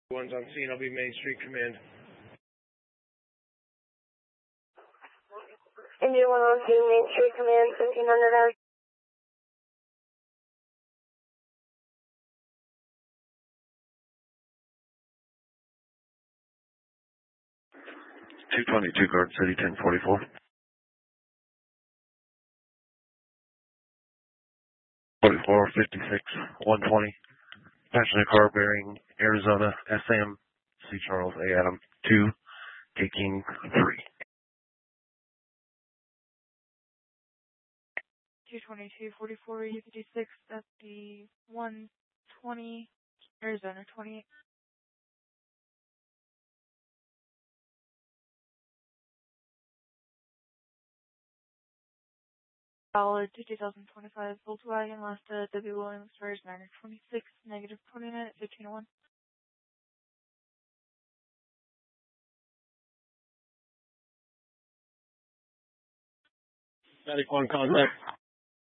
One's on scene. I'll be Main Street Command. India 112, Main Street Command, 1500 hours. .222 Garden City, 1044. 4456, 120. Passenger car bearing Arizona, SM, C. Charles, A. Adam, 2, K. King, 3. 222, 44, U56, FD 120, Arizona 28. Solid to 2025 Volkswagen Lasta W. Williams Stars Manor 26, negative 29 at 1501. Static 1 contact.